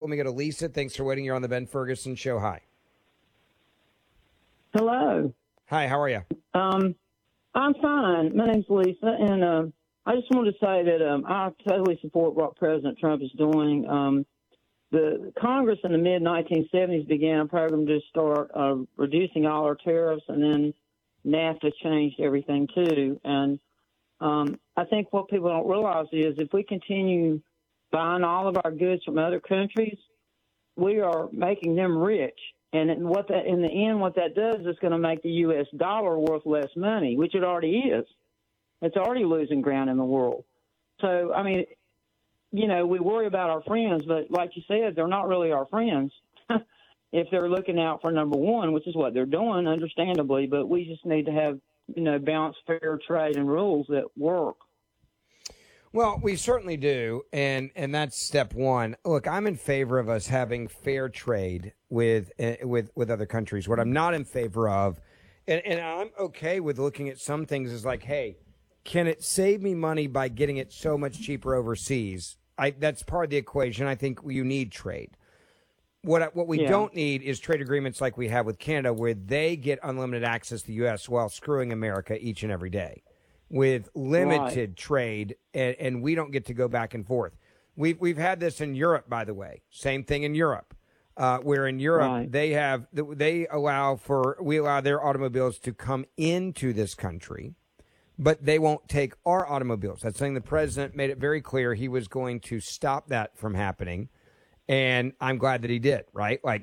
Let me go to Lisa. Thanks for waiting. You're on the Ben Ferguson Show. Hi. Hello. Hi, how are you? I'm fine. My name's Lisa, and I just wanted to say that I totally support what President Trump is doing. The Congress in the mid-1970s began a program to start reducing all our tariffs, and then NAFTA changed everything too. And I think what people don't realize is if we continue buying all of our goods from other countries, we are making them rich. And in the end, what that does is going to make the U.S. dollar worth less money, which it already is. It's already losing ground in the world. So, I mean, you know, we worry about our friends, but like you said, they're not really our friends if they're looking out for number one, which is what they're doing, understandably. But we just need to have, you know, balanced fair trade and rules that work. Well, we certainly do, and that's step one. Look, I'm in favor of us having fair trade with other countries. What I'm not in favor of, and I'm okay with looking at some things as like, hey, can it save me money by getting it so much cheaper overseas? That's part of the equation. I think you need trade. What we don't need is trade agreements like we have with Canada, where they get unlimited access to the U.S. while screwing America each and every day, with limited trade, and we don't get to go back and forth. We've had this in Europe, by the way. Same thing in Europe, where in Europe we allow their automobiles to come into this country, but they won't take our automobiles. That's something the president made it very clear he was going to stop that from happening, and I'm glad that he did. Right, like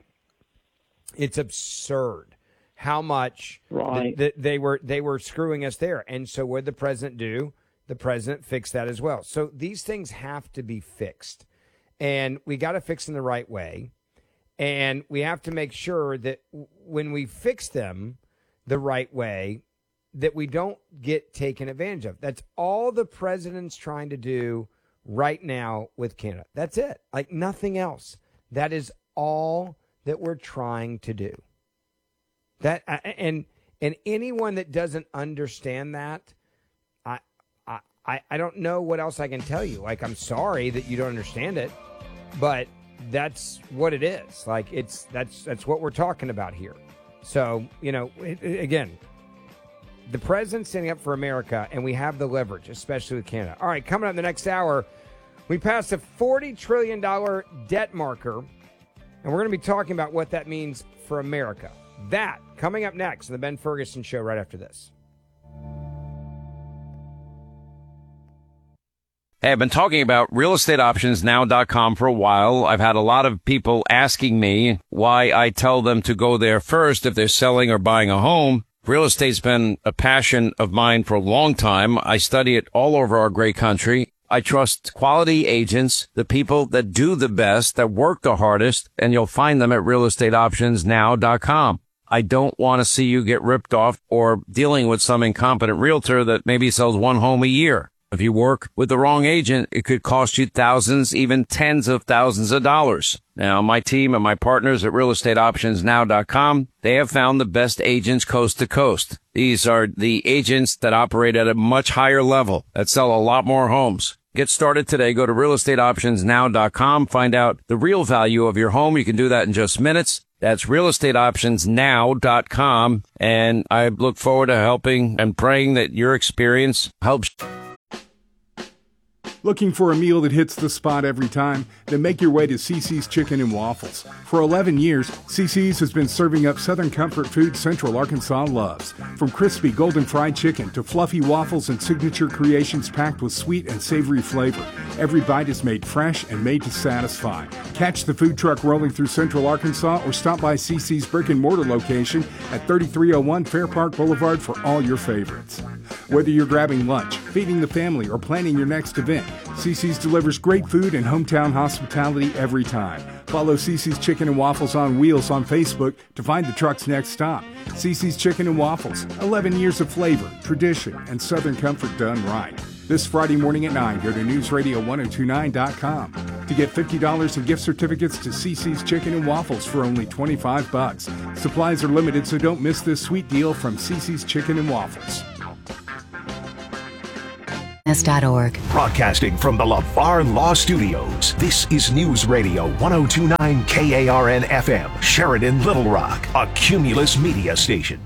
it's absurd how much they were screwing us there. And so what did the president do? The president fixed that as well. So these things have to be fixed, and we got to fix them the right way. And we have to make sure that when we fix them the right way, that we don't get taken advantage of. That's all the president's trying to do right now with Canada. That's it. Like nothing else. That is all that we're trying to do. That and anyone that doesn't understand that, I don't know what else I can tell you. Like, I'm sorry that you don't understand it, but that's what it is. Like, that's what we're talking about here. So, you know, again, the president's standing up for America, and we have the leverage, especially with Canada. All right, coming up in the next hour, we passed a $40 trillion debt marker, and we're going to be talking about what that means for America. That coming up next on the Ben Ferguson Show right after this. Hey, I've been talking about realestateoptionsnow.com for a while. I've had a lot of people asking me why I tell them to go there first if they're selling or buying a home. Real estate's been a passion of mine for a long time. I study it all over our great country. I trust quality agents, the people that do the best, that work the hardest, and you'll find them at realestateoptionsnow.com. I don't want to see you get ripped off or dealing with some incompetent realtor that maybe sells one home a year. If you work with the wrong agent, it could cost you thousands, even tens of thousands of dollars. Now, my team and my partners at realestateoptionsnow.com, they have found the best agents coast to coast. These are the agents that operate at a much higher level, that sell a lot more homes. Get started today. Go to realestateoptionsnow.com. Find out the real value of your home. You can do that in just minutes. That's realestateoptionsnow.com. And I look forward to helping and praying that your experience helps. Looking for a meal that hits the spot every time? Then make your way to CC's Chicken and Waffles. For 11 years, CC's has been serving up Southern comfort food Central Arkansas loves. From crispy golden fried chicken to fluffy waffles and signature creations packed with sweet and savory flavor, every bite is made fresh and made to satisfy. Catch the food truck rolling through Central Arkansas or stop by CC's brick and mortar location at 3301 Fair Park Boulevard for all your favorites. Whether you're grabbing lunch, feeding the family, or planning your next event, CC's delivers great food and hometown hospitality every time. Follow CC's Chicken and Waffles on Wheels on Facebook to find the truck's next stop. CC's Chicken and Waffles, 11 years of flavor, tradition, and Southern comfort done right. This Friday morning at 9, go to newsradio1029.com to get $50 in gift certificates to CC's Chicken and Waffles for only $25. Supplies are limited, so don't miss this sweet deal from CC's Chicken and Waffles. Broadcasting from the LeVar Law Studios, this is News Radio 102.9 KARN FM, Sheridan, Little Rock, a Cumulus media station.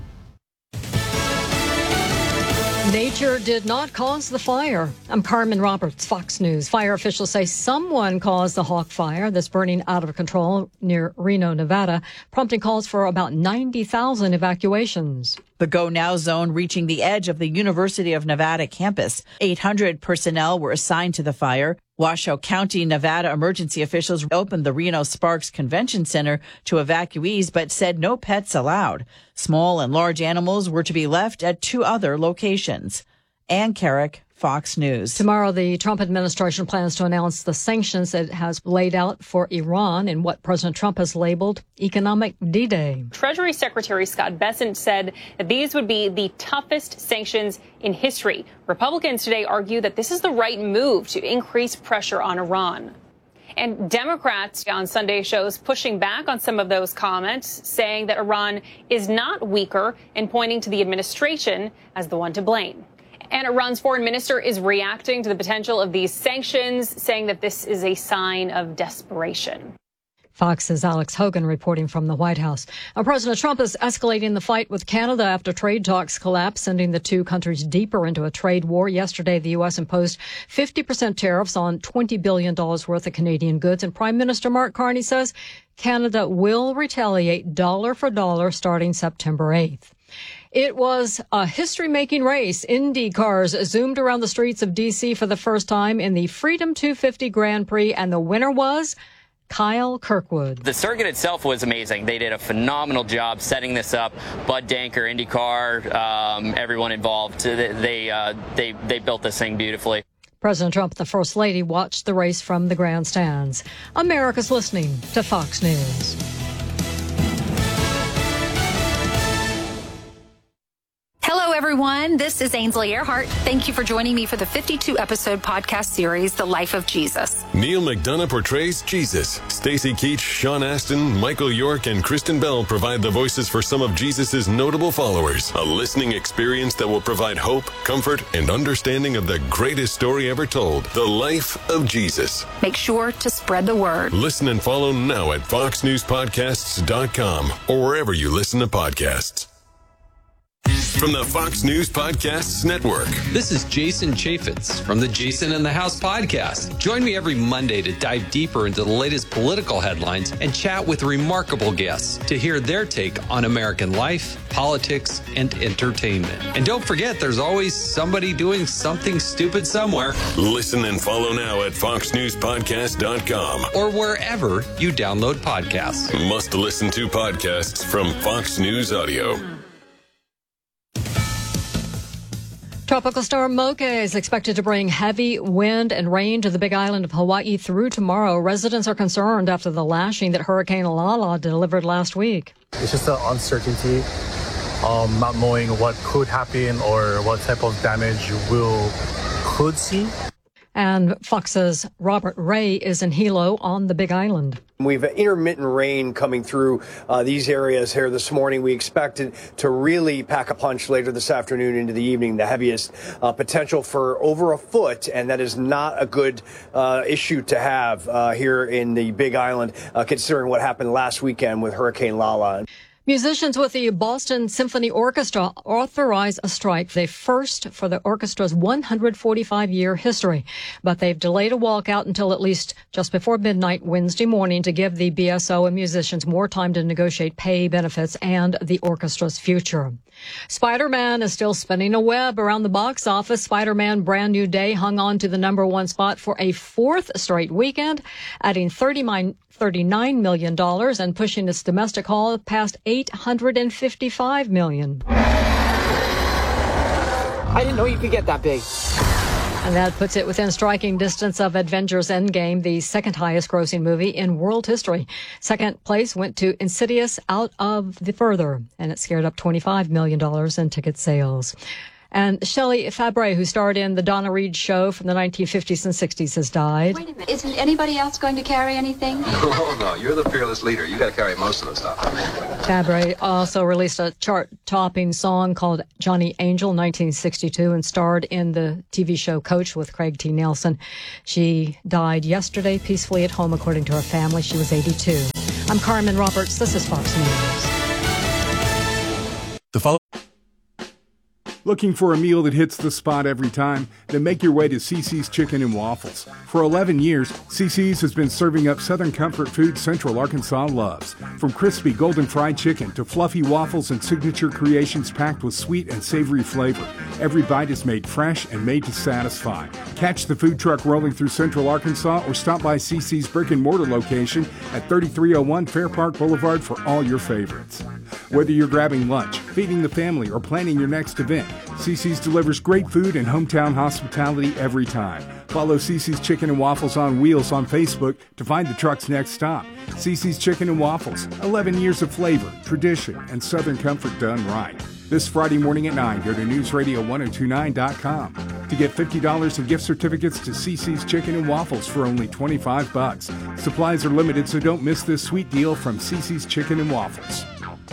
Nature did not cause the fire. I'm Carmen Roberts, Fox News. Fire officials say someone caused the Hawk Fire that's burning out of control near Reno, Nevada, prompting calls for about 90,000 evacuations. The Go Now zone reaching the edge of the University of Nevada campus. 800 personnel were assigned to the fire. Washoe County, Nevada emergency officials opened the Reno Sparks Convention Center to evacuees, but said no pets allowed. Small and large animals were to be left at 2 other locations. Ann Carrick, Fox News. Tomorrow, the Trump administration plans to announce the sanctions it has laid out for Iran in what President Trump has labeled economic D-Day. Treasury Secretary Scott Bessent said that these would be the toughest sanctions in history. Republicans today argue that this is the right move to increase pressure on Iran. And Democrats on Sunday shows pushing back on some of those comments, saying that Iran is not weaker and pointing to the administration as the one to blame. And Iran's foreign minister is reacting to the potential of these sanctions, saying that this is a sign of desperation. Fox's Alex Hogan reporting from the White House. President Trump is escalating the fight with Canada after trade talks collapsed, sending the two countries deeper into a trade war. Yesterday, the U.S. imposed 50% tariffs on $20 billion worth of Canadian goods, and Prime Minister Mark Carney says Canada will retaliate dollar for dollar starting September 8th. It was a history-making race. Indy cars zoomed around the streets of D.C. for the first time in the Freedom 250 Grand Prix, and the winner was Kyle Kirkwood. The circuit itself was amazing. They did a phenomenal job setting this up. Bud Danker, IndyCar, everyone involved, they built this thing beautifully. President Trump and the First Lady watched the race from the grandstands. America's listening to Fox News. Hello, everyone. This is Ainsley Earhart. Thank you for joining me for the 52-episode podcast series, The Life of Jesus. Neil McDonough portrays Jesus. Stacey Keach, Sean Astin, Michael York, and Kristen Bell provide the voices for some of Jesus' notable followers. A listening experience that will provide hope, comfort, and understanding of the greatest story ever told, The Life of Jesus. Make sure to spread the word. Listen and follow now at foxnewspodcasts.com or wherever you listen to podcasts. From the Fox News Podcasts Network. This is Jason Chaffetz from the Jason in the House podcast. Join me every Monday to dive deeper into the latest political headlines and chat with remarkable guests to hear their take on American life, politics, and entertainment. And don't forget, there's always somebody doing something stupid somewhere. Listen and follow now at foxnewspodcast.com or wherever you download podcasts. Must listen to podcasts from Fox News Audio. Tropical storm Moke is expected to bring heavy wind and rain to the Big Island of Hawaii through tomorrow. Residents are concerned after the lashing that Hurricane Lala delivered last week. It's just the uncertainty, not knowing what could happen or what type of damage could see. And Fox's Robert Ray is in Hilo on the Big Island. We've intermittent rain coming through these areas here this morning. We expect it to really pack a punch later this afternoon into the evening. The heaviest potential for over a foot, and that is not a good issue to have here in the Big Island, considering what happened last weekend with Hurricane Lala. Musicians with the Boston Symphony Orchestra authorize a strike, the first for the orchestra's 145-year history. But they've delayed a walkout until at least just before midnight Wednesday morning to give the BSO and musicians more time to negotiate pay, benefits, and the orchestra's future. Spider-Man is still spinning a web around the box office. Spider-Man Brand New Day hung on to the #1 spot for a fourth straight weekend, adding $39 million and pushing its domestic haul past $855 million. I didn't know you could get that big. And that puts it within striking distance of Avengers Endgame, the second highest grossing movie in world history. Second place went to Insidious Out of the Further, and it scared up $25 million in ticket sales. And Shelley Fabre, who starred in the Donna Reed show from the 1950s and 60s, has died. Wait a minute. Isn't anybody else going to carry anything? Oh, no. You're the fearless leader. You got to carry most of the stuff. Fabre also released a chart-topping song called Johnny Angel in 1962 and starred in the TV show Coach with Craig T. Nelson. She died yesterday peacefully at home, according to her family. She was 82. I'm Carmen Roberts. This is Fox News. Looking for a meal that hits the spot every time? Then make your way to CiCi's Chicken and Waffles. For 11 years, CiCi's has been serving up Southern comfort food Central Arkansas loves. From crispy golden fried chicken to fluffy waffles and signature creations packed with sweet and savory flavor, every bite is made fresh and made to satisfy. Catch the food truck rolling through Central Arkansas or stop by CiCi's brick and mortar location at 3301 Fair Park Boulevard for all your favorites. Whether you're grabbing lunch, feeding the family, or planning your next event, CiCi's delivers great food and hometown hospitality every time. Follow CiCi's Chicken and Waffles on Wheels on Facebook to find the truck's next stop. CiCi's Chicken and Waffles, 11 years of flavor, tradition, and Southern comfort done right. This Friday morning at 9, go to newsradio1029.com to get $50 in gift certificates to CiCi's Chicken and Waffles for only $25. Supplies are limited, so don't miss this sweet deal from CiCi's Chicken and Waffles.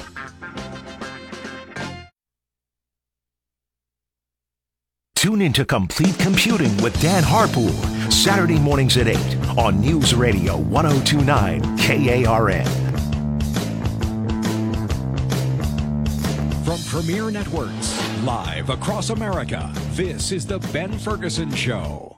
Tune into Complete Computing with Dan Harpool, Saturday mornings at 8 on News Radio 1029 KARN. From Premier Networks, live across America, this is The Ben Ferguson Show.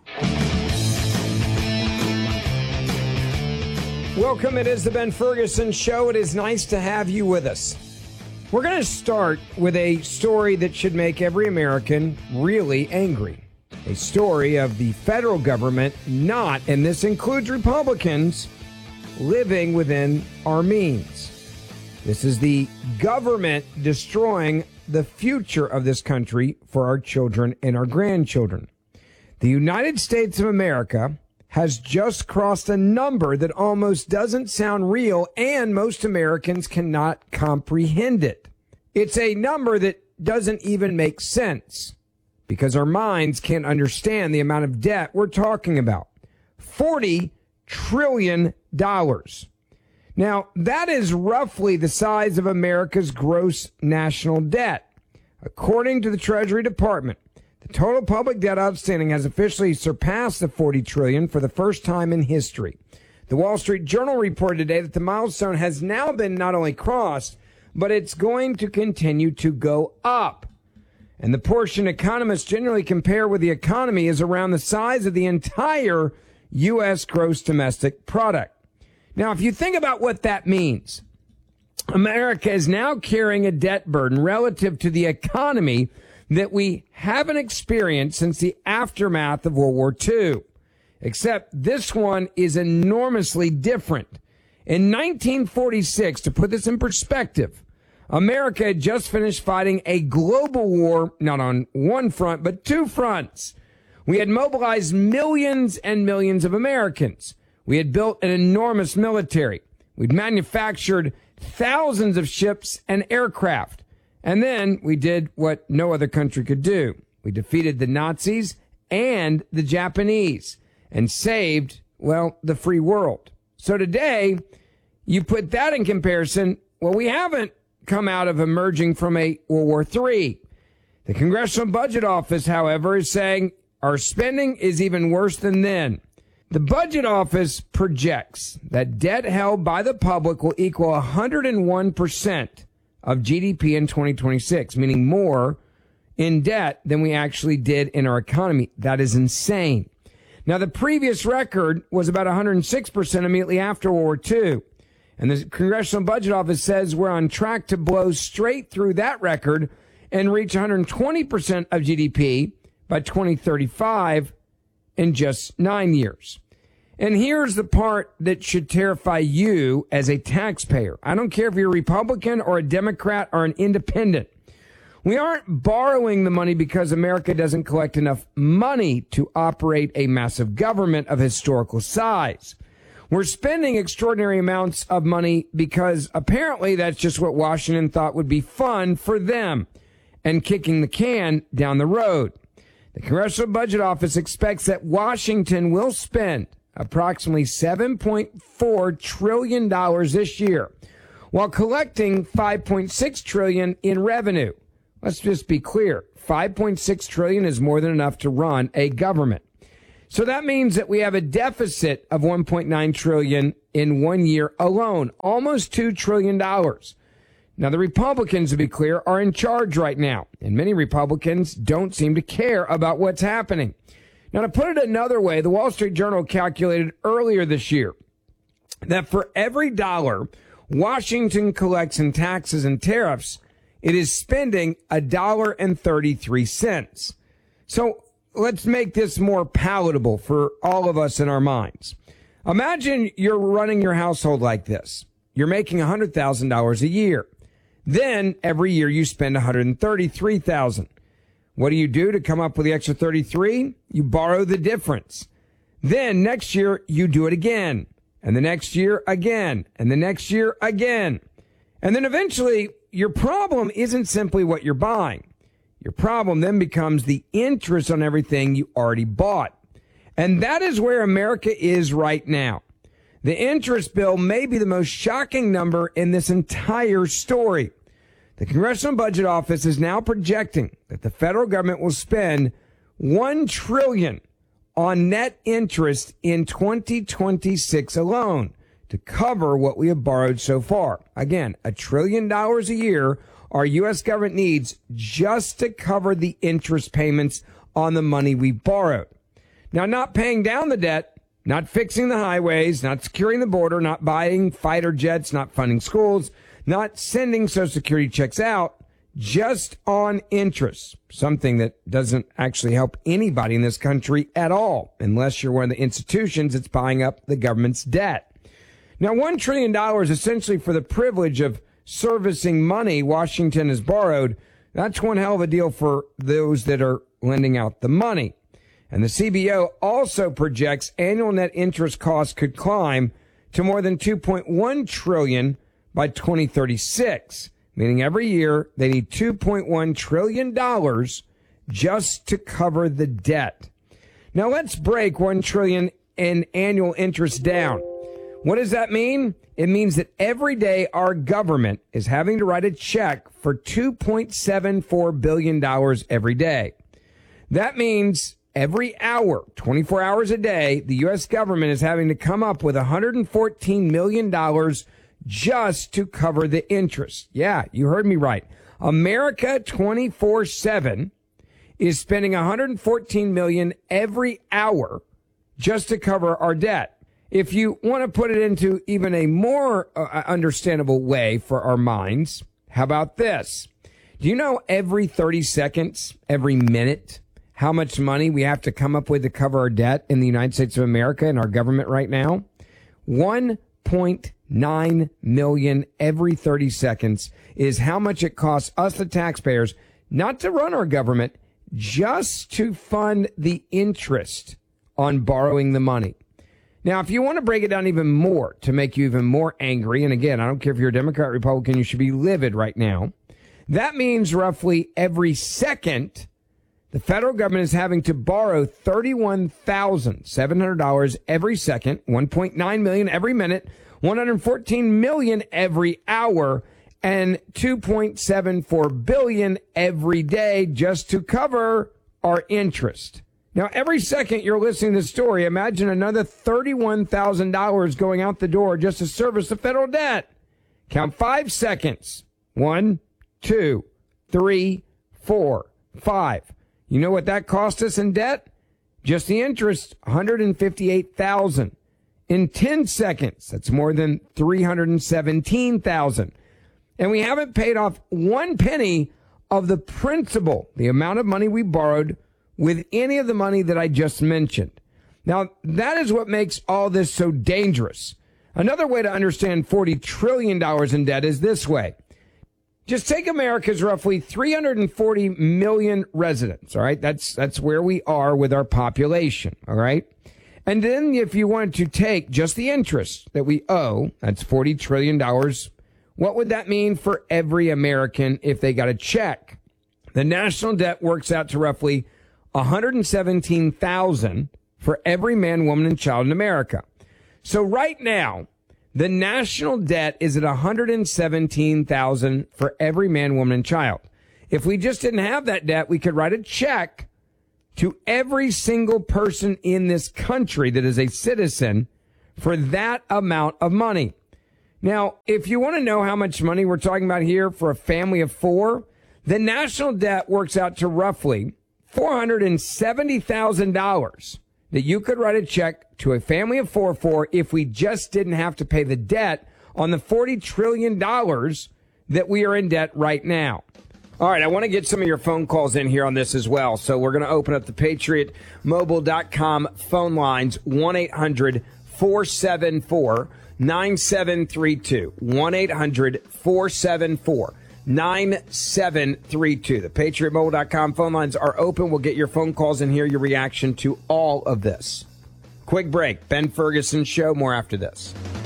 Welcome. It is The Ben Ferguson Show. It is nice to have you with us. We're going to start with a story that should make every American really angry. A story of the federal government not, and this includes Republicans, living within our means. This is the government destroying the future of this country for our children and our grandchildren. The United States of America has just crossed a number that almost doesn't sound real, and most Americans cannot comprehend it. It's a number that doesn't even make sense because our minds can't understand the amount of debt we're talking about. $40 trillion. Now, that is roughly the size of America's gross national debt. According to the Treasury Department, the total public debt outstanding has officially surpassed the $40 trillion for the first time in history. The Wall Street Journal reported today that the milestone has now been not only crossed, but it's going to continue to go up. And the portion economists generally compare with the economy is around the size of the entire U.S. gross domestic product. Now, if you think about what that means, America is now carrying a debt burden relative to the economy that we haven't experienced since the aftermath of World War II. Except this one is enormously different. In 1946, to put this in perspective, America had just finished fighting a global war, not on one front, but two fronts. We had mobilized millions and millions of Americans. We had built an enormous military. We'd manufactured thousands of ships and aircraft. And then we did what no other country could do. We defeated the Nazis and the Japanese and saved, well, the free world. So today, you put that in comparison, well, we haven't come out of emerging from a World War III. The Congressional Budget Office, however, is saying our spending is even worse than then. The Budget Office projects that debt held by the public will equal 101% of GDP in 2026, meaning more in debt than we actually did in our economy. That is insane. Now, the previous record was about 106% immediately after World War II. And the Congressional Budget Office says we're on track to blow straight through that record and reach 120% of GDP by 2035 in just 9 years. And here's the part that should terrify you as a taxpayer. I don't care if you're a Republican or a Democrat or an independent. We aren't borrowing the money because America doesn't collect enough money to operate a massive government of historical size. We're spending extraordinary amounts of money because apparently that's just what Washington thought would be fun for them. and kicking the can down the road. The Congressional Budget Office expects that Washington will spend approximately $7.4 trillion this year, while collecting $5.6 trillion in revenue. Let's just be clear. $5.6 trillion is more than enough to run a government. So that means that we have a deficit of $1.9 trillion in 1 year alone, almost $2 trillion. Now, the Republicans, to be clear, are in charge right now, and many Republicans don't seem to care about what's happening. Now, to put it another way, the Wall Street Journal calculated earlier this year that for every dollar Washington collects in taxes and tariffs, it is spending $1.33. So let's make this more palatable for all of us in our minds. Imagine you're running your household like this. You're making $100,000 a year. Then every year you spend $133,000. What do you do to come up with the extra 33? You borrow the difference. Then next year you do it again, and the next year again, and the next year again. And then eventually your problem isn't simply what you're buying. Your problem then becomes the interest on everything you already bought. And that is where America is right now. The interest bill may be the most shocking number in this entire story. The Congressional Budget Office is now projecting that the federal government will spend $1 trillion on net interest in 2026 alone to cover what we have borrowed so far. Again, $1 trillion a year our U.S. government needs just to cover the interest payments on the money we borrowed. Now, not paying down the debt, not fixing the highways, not securing the border, not buying fighter jets, not funding schools, not sending Social Security checks out, just on interest, something that doesn't actually help anybody in this country at all, unless you're one of the institutions that's buying up the government's debt. Now, $1 trillion essentially for the privilege of servicing money Washington has borrowed. That's one hell of a deal for those that are lending out the money. And the CBO also projects annual net interest costs could climb to more than $2.1 trillion by 2036, meaning every year they need $2.1 trillion just to cover the debt. Now let's break $1 trillion in annual interest down. What does that mean? It means that every day our government is having to write a check for $2.74 billion every day. That means every hour, 24 hours a day, the U.S. government is having to come up with $114 million just to cover the interest. Yeah, you heard me right. America 24/7 is spending $114 million every hour just to cover our debt. If you want to put it into even a more understandable way for our minds, how about this? Do you know every 30 seconds, every minute, how much money we have to come up with to cover our debt in the United States of America and our government right now? $1.9 million every 30 seconds is how much it costs us, the taxpayers, not to run our government, just to fund the interest on borrowing the money. Now, if you want to break it down even more to make you even more angry, and again, I don't care if you're a Democrat or Republican, you should be livid right now. That means roughly every second, the federal government is having to borrow $31,700 every second, $1.9 million every minute, $114 million every hour, and $2.74 billion every day just to cover our interest. Now, every second you're listening to this story, imagine another $31,000 going out the door just to service the federal debt. Count 5 seconds. 1, 2, 3, 4, 5. You know what that cost us in debt? Just the interest, $158,000. In 10 seconds, that's more than $317,000. And we haven't paid off one penny of the principal, the amount of money we borrowed, with any of the money that I just mentioned. Now, that is what makes all this so dangerous. Another way to understand $40 trillion in debt is this way. Just take America's roughly 340 million residents, all right? That's where we are with our population, all right? And then if you wanted to take just the interest that we owe, that's $40 trillion, what would that mean for every American if they got a check? The national debt works out to roughly $117,000 for every man, woman, and child in America. So right now, the national debt is at $117,000 for every man, woman, and child. If we just didn't have that debt, we could write a check to every single person in this country that is a citizen for that amount of money. Now, if you want to know how much money we're talking about here for a family of four, the national debt works out to roughly $470,000 that you could write a check to a family of four for if we just didn't have to pay the debt on the $40 trillion that we are in debt right now. All right, I want to get some of your phone calls in here on this as well. So we're going to open up the PatriotMobile.com phone lines, 1-800-474-9732. 1-800-474-9732. The PatriotMobile.com phone lines are open. We'll get your phone calls and hear your reaction to all of this. Quick break. Ben Ferguson Show. More after this.